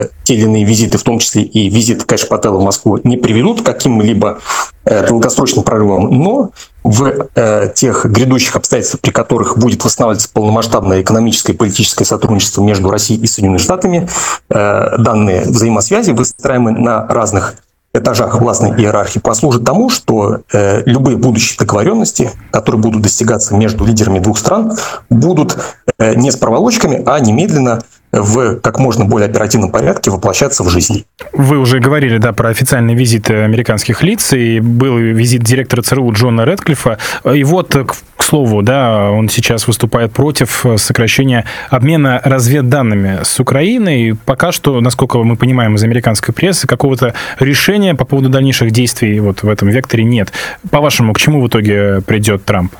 те или иные визиты, в том числе и визит Кэш Пателла в Москву, не приведут к каким-либо долгосрочным прорывам, но в тех грядущих обстоятельствах, при которых будет восстанавливаться полномасштабное экономическое и политическое сотрудничество между Россией и Соединенными Штатами, данные взаимосвязи, выстраиваемые на разных этажах властной иерархии, послужит тому, что любые будущие договоренности, которые будут достигаться между лидерами двух стран, будут не с проволочками, а немедленно в как можно более оперативном порядке воплощаться в жизнь. Вы уже говорили, да, про официальные визиты американских лиц, и был визит директора ЦРУ Джона Рэдклиффа. И вот, к слову, да, он сейчас выступает против сокращения обмена разведданными с Украиной. И пока что, насколько мы понимаем из американской прессы, какого-то решения по поводу дальнейших действий вот в этом векторе нет. По-вашему, к чему в итоге придет Трамп?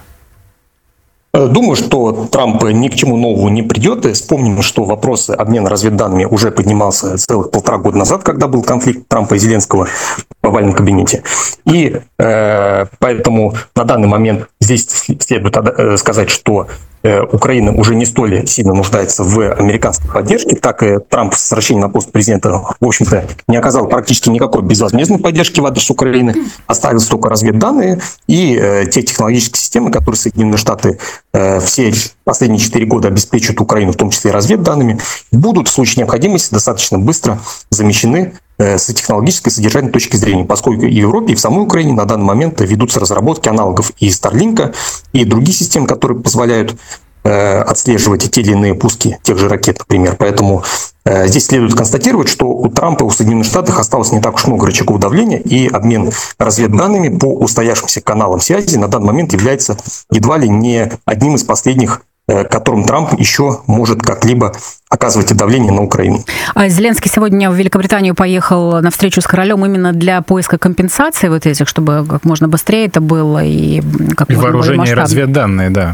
Думаю, что Трамп ни к чему новому не придет. И вспомним, что вопрос обмена разведданными уже поднимался целых 1,5 года назад, когда был конфликт Трампа и Зеленского в овальном кабинете. И поэтому на данный момент здесь следует сказать, что Украина уже не столь сильно нуждается в американской поддержке, так и Трамп с возвращением на пост президента, в общем-то, не оказал практически никакой безвозмездной поддержки в адрес Украины, оставил только разведданные и те технологические системы, которые Соединенные Штаты все последние 4 года обеспечивают Украину, в том числе и разведданными, будут в случае необходимости достаточно быстро замещены с технологической и содержательной точки зрения, поскольку и в Европе, и в самой Украине на данный момент ведутся разработки аналогов и Starlink, и других систем, которые позволяют отслеживать те или иные пуски тех же ракет, например. Поэтому здесь следует констатировать, что у Трампа, у Соединенных Штатов осталось не так уж много рычагов давления, и обмен разведданными по устоявшимся каналам связи на данный момент является едва ли не одним из последних, которым Трамп еще может как-либо оказывать давление на Украину. Зеленский сегодня в Великобританию поехал на встречу с королем именно для поиска компенсации вот этих, чтобы как можно быстрее это было и как можно более масштабно. И вооружение и разведданные, да.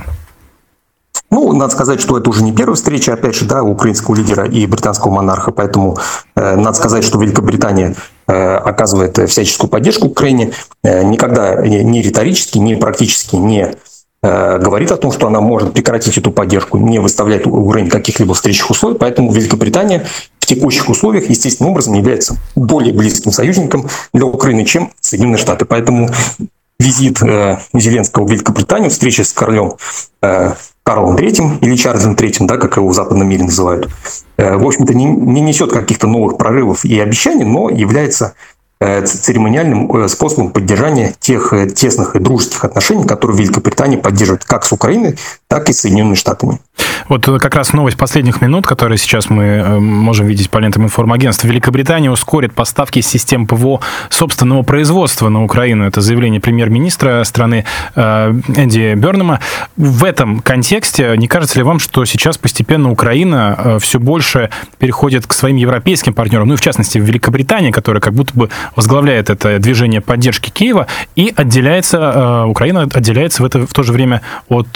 Ну, надо сказать, что это уже не первая встреча, опять же, да, украинского лидера и британского монарха, поэтому надо сказать, что Великобритания оказывает всяческую поддержку Украине, никогда ни риторически, ни практически не говорит о том, что она может прекратить эту поддержку, не выставляет Украине каких-либо встречных условий, поэтому Великобритания в текущих условиях естественным образом является более близким союзником для Украины, чем Соединенные Штаты. Поэтому визит Зеленского в Великобританию, встреча с королем Карлом III или Чарльзом III, да, как его в западном мире называют, в общем-то не несет каких-то новых прорывов и обещаний, но является церемониальным способом поддержания тех тесных и дружеских отношений, которые Великобритания поддерживает как с Украиной, так и с Соединенными Штатами. Вот как раз новость последних минут, которую сейчас мы можем видеть по лентам информагентства. Великобритания ускорит поставки систем ПВО собственного производства на Украину. Это заявление премьер-министра страны Энди Бернема. В этом контексте не кажется ли вам, что сейчас постепенно Украина все больше переходит к своим европейским партнерам, ну и в частности Великобритания, которая как будто бы возглавляет это движение поддержки Киева, и Украина отделяется в то же время от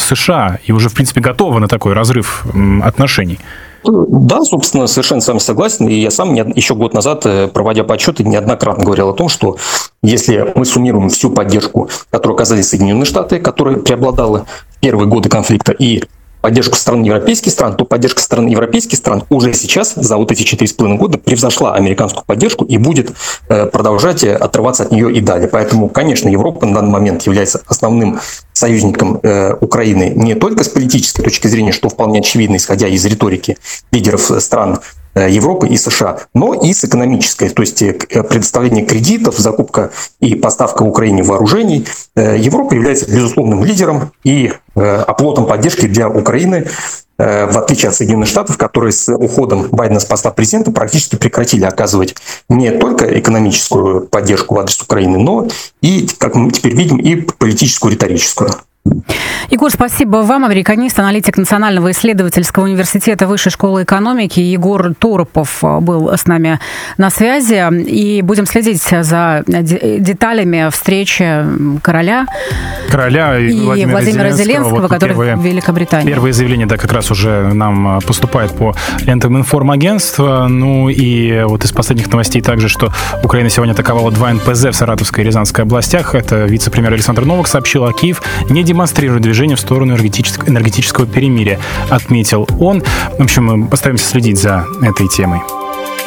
США и уже, в принципе, готова на такой разрыв отношений? Да, собственно, совершенно с вами согласен. И я сам еще год назад, проводя подсчеты, неоднократно говорил о том, что если мы суммируем всю поддержку, которую оказали Соединенные Штаты, которая преобладала в первые годы конфликта, и поддержку стран европейских стран, то поддержка стран европейских стран уже сейчас, за вот эти 4,5 года, превзошла американскую поддержку и будет продолжать отрываться от нее и далее. Поэтому, конечно, Европа на данный момент является основным союзником Украины не только с политической точки зрения, что вполне очевидно, исходя из риторики лидеров стран Европы и США, но и с экономической, то есть предоставление кредитов, закупка и поставка в Украине вооружений. Европа является безусловным лидером и оплотом поддержки для Украины, в отличие от Соединенных Штатов, которые с уходом Байдена с поста президента практически прекратили оказывать не только экономическую поддержку в адрес Украины, но и, как мы теперь видим, и политическую, риторическую. Егор, спасибо вам. Американист, аналитик Национального исследовательского университета Высшей школы экономики Егор Торопов был с нами на связи. И будем следить за деталями встречи короля и Владимира Зеленского, который в Великобритании. Первые заявления, да, как раз уже нам поступают по лентам информагентства. Ну и вот из последних новостей также, что Украина сегодня атаковала 2 НПЗ в Саратовской и Рязанской областях. Это вице-премьер Александр Новак сообщил, а Киев не демонстрирует движение в сторону энергетического перемирия, отметил он. В общем, мы постараемся следить за этой темой.